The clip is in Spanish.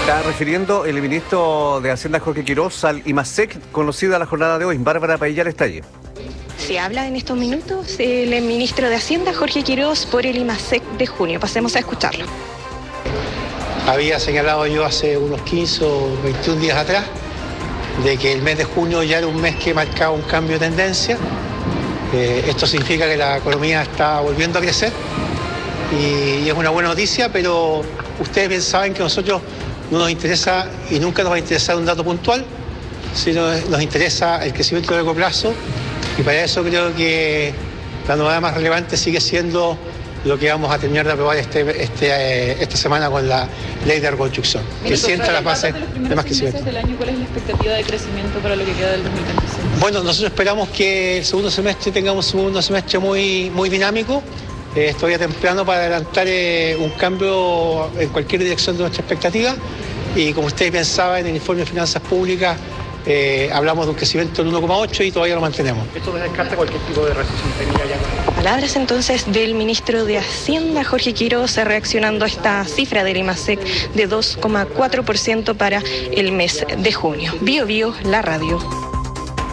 Está refiriendo el ministro de Hacienda Jorge Quiroz al IMASEC, conocida la jornada de hoy. Bárbara Padilla Estalle. Se habla en estos minutos el ministro de Hacienda Jorge Quiroz por el IMASEC de junio. Pasemos a escucharlo. Había señalado yo hace unos 15 o 21 días atrás de que el mes de junio ya era un mes que marcaba un cambio de tendencia. Esto significa que la economía está volviendo a crecer y es una buena noticia, pero ustedes bien saben que a nosotros no nos interesa y nunca nos va a interesar un dato puntual, sino nos interesa el crecimiento a largo plazo, y para eso creo que la novedad más relevante sigue siendo lo que vamos a terminar de aprobar esta semana con la ley de reconstrucción, que sienta las bases de más crecimiento. Del año, ¿cuál es la expectativa de crecimiento para lo que queda del 2026? Bueno, nosotros esperamos que el segundo semestre tengamos un segundo semestre muy dinámico. Es todavía temprano para adelantar un cambio en cualquier dirección de nuestra expectativa, y como ustedes bien saben, en el informe de finanzas públicas hablamos de un crecimiento del 1,8 y todavía lo mantenemos. ¿Esto descarta cualquier tipo de recesión técnica ya? Palabras entonces del ministro de Hacienda Jorge Quiroz reaccionando a esta cifra del IMASEC de 2,4% para el mes de junio. Bio, la radio.